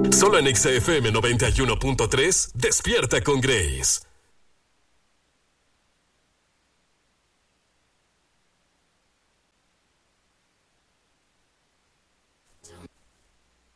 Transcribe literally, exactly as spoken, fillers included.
Solo en X F M noventa y uno punto tres, despierta con Grace.